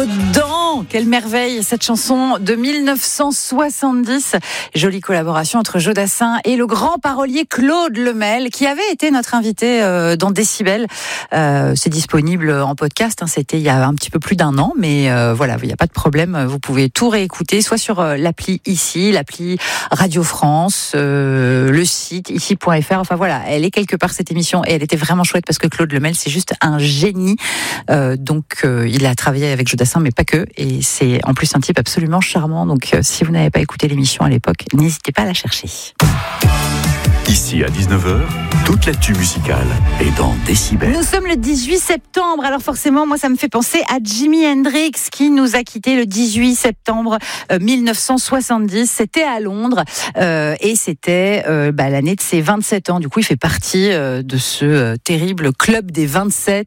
vos dents. Quelle merveille, cette chanson de 1970. Jolie collaboration entre Jodassin et le grand parolier Claude Lemel, qui avait été notre invité dans Décibel. C'est disponible en podcast, c'était il y a un petit peu plus d'un an, mais voilà, il n'y a pas de problème. Vous pouvez tout réécouter, soit sur l'appli ici, l'appli Radio France, le site ici.fr. Enfin voilà, elle est quelque part cette émission et elle était vraiment chouette parce que Claude Lemel, c'est juste un génie. Donc il a travaillé avec Jodassin, mais pas que. Et c'est en plus un type absolument charmant. Donc si vous n'avez pas écouté l'émission à l'époque, n'hésitez pas à la chercher. Ici à 19h, toute l'actu musicale est dans Décibel. Nous sommes le 18 septembre, alors forcément, moi ça me fait penser à Jimi Hendrix qui nous a quittés le 18 septembre 1970. C'était à Londres et c'était l'année de ses 27 ans. Du coup, il fait partie de ce terrible club des 27